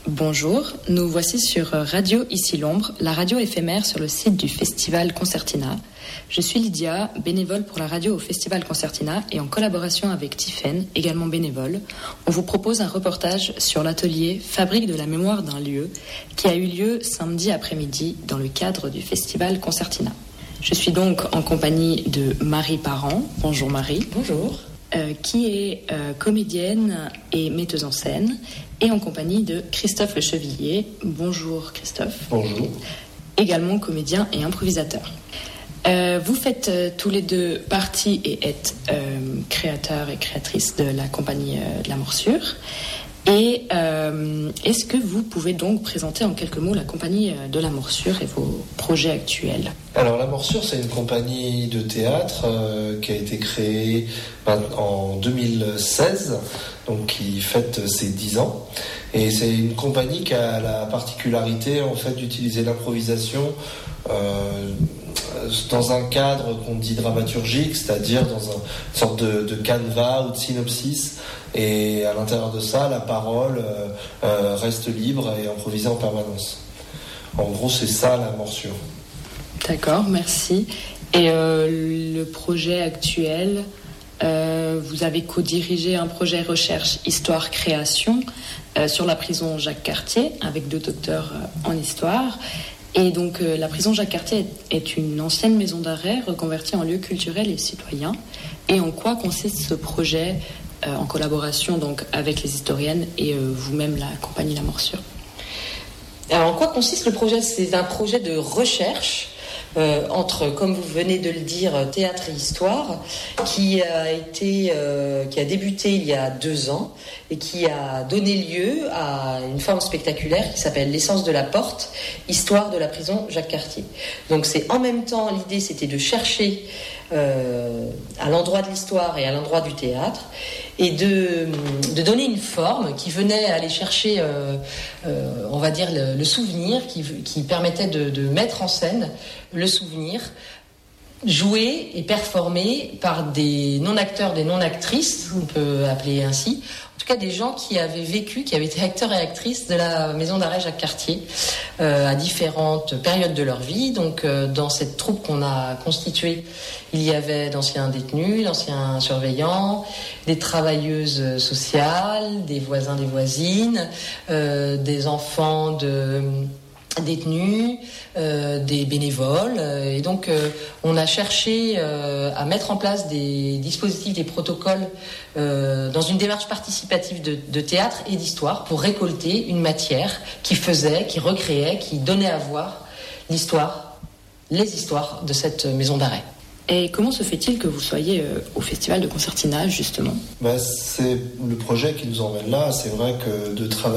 Bonjour, nous voici sur Radio Ici l'Ombre, la radio éphémère sur le site du Festival Concertina. Je suis Lydia, bénévole pour la radio au Festival Concertina et en collaboration avec Tiffaine, également bénévole, on vous propose un reportage sur l'atelier Fabrique de la mémoire d'un lieu qui a eu lieu samedi après-midi dans le cadre du Festival Concertina. Je suis donc en compagnie de Marie Parent. Bonjour Marie. Bonjour. Qui est comédienne et metteuse en scène, et en compagnie de Christophe Le Chevillier. Bonjour Christophe. Bonjour. Également comédien et improvisateur. Vous faites tous les deux partie et êtes créateur et créatrice de la compagnie de la Morsure. Et est-ce que vous pouvez donc présenter en quelques mots la compagnie de la Morsure et vos projets actuels ? Alors la Morsure, c'est une compagnie de théâtre qui a été créée en 2016, donc qui fête ses 10 ans. Et c'est une compagnie qui a la particularité en fait d'utiliser l'improvisation dans un cadre qu'on dit dramaturgique, c'est-à-dire dans une sorte de canevas ou de synopsis. Et à l'intérieur de ça, la parole reste libre et improvisée en permanence. En gros, c'est ça la Morsure. D'accord, merci. Et le projet actuel, vous avez co-dirigé un projet recherche histoire-création sur la prison Jacques-Cartier avec 2 docteurs en histoire. Et donc la prison Jacques-Cartier est une ancienne maison d'arrêt reconvertie en lieu culturel et citoyen. Et en quoi consiste ce projet en collaboration donc avec les historiennes et vous-même la compagnie La Morsure? Alors en quoi consiste le projet ? C'est un projet de recherche entre, comme vous venez de le dire, théâtre et histoire, qui a débuté il y a 2 ans et qui a donné lieu à une forme spectaculaire qui s'appelle L'essence de la porte, histoire de la prison Jacques-Cartier. Donc c'est en même temps, l'idée c'était de chercher à l'endroit de l'histoire et à l'endroit du théâtre et de donner une forme qui venait aller chercher on va dire le souvenir, qui permettait de mettre en scène le souvenir joué et performé par des non-acteurs, des non-actrices, on peut appeler ainsi, en tout cas des gens qui avaient vécu, qui avaient été acteurs et actrices de la maison d'arrêt Jacques-Cartier à différentes périodes de leur vie. Donc dans cette troupe qu'on a constituée, il y avait d'anciens détenus, d'anciens surveillants, des travailleuses sociales, des voisins, des voisines, des enfants de détenus, des bénévoles, et donc on a cherché à mettre en place des dispositifs, des protocoles dans une démarche participative de théâtre et d'histoire pour récolter une matière qui recréait, qui donnait à voir l'histoire, les histoires de cette maison d'arrêt. Et comment se fait-il que vous soyez au Festival de Concertina, justement ? C'est le projet qui nous emmène là. C'est vrai que de travailler